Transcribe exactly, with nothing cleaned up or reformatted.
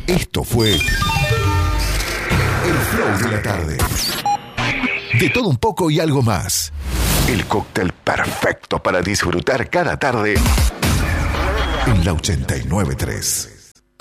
Esto fue El Flow de la Tarde. De todo un poco y algo más. El cóctel perfecto para disfrutar cada tarde en la ochenta y nueve punto tres.